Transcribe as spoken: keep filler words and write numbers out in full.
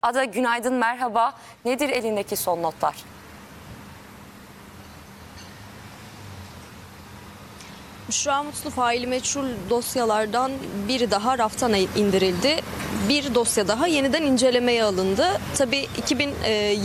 Ada, günaydın, merhaba. Nedir elindeki son notlar? Büşra Mutlu faili meçhul dosyalardan biri daha raftan indirildi. Bir dosya daha yeniden incelemeye alındı. Tabii iki bin